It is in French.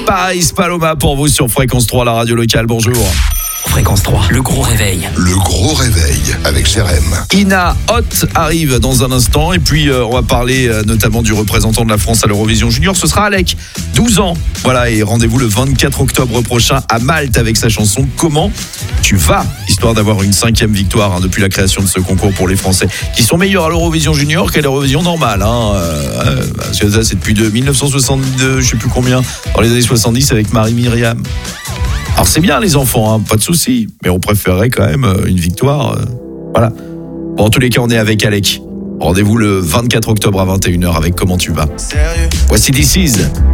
Paris Paloma pour vous sur Fréquence 3, la radio locale. Bonjour. Fréquence 3, le gros réveil. Le gros réveil avec Jérém. Ina Hot arrive dans un instant et puis on va parler notamment du représentant de la France à l'Eurovision Junior. Ce sera Alec, 12 ans. Voilà, et rendez-vous le 24 octobre prochain à Malte avec sa chanson Comment tu vas, histoire d'avoir une 5e victoire depuis la création de ce concours pour les Français qui sont meilleurs à l'Eurovision Junior qu'à l'Eurovision normale. Parce que ça, c'est depuis 1962, je sais plus combien, dans les années 70 avec Marie-Myriam. Alors c'est bien les enfants, pas de souci, mais on préférerait quand même une victoire. Voilà. Bon, en tous les cas, on est avec Alec. Rendez-vous le 24 octobre à 21h avec Comment tu vas. Voici This Is.